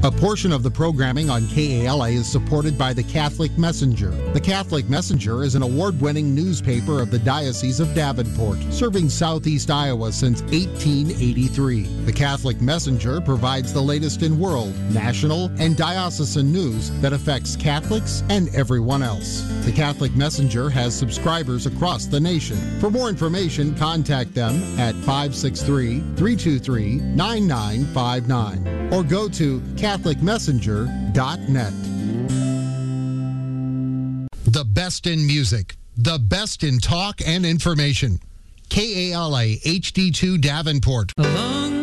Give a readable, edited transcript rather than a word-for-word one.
A portion of the programming on KALA is supported by the Catholic Messenger. The Catholic Messenger is an award-winning newspaper of the Diocese of Davenport, serving southeast Iowa since 1883. The Catholic Messenger provides the latest in world, national, and diocesan news that affects Catholics and everyone else. The Catholic Messenger has subscribers across the nation. For more information, contact them at 563-323-9959 or go to CatholicMessenger.net. The best in music, the best in talk and information. KALA HD2 Davenport. Hello.